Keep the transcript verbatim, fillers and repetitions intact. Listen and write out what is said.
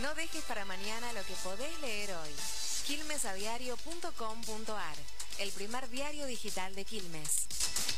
No dejes para mañana lo que podés leer hoy. quilmes a diario punto com punto ar, el primer diario digital de Quilmes.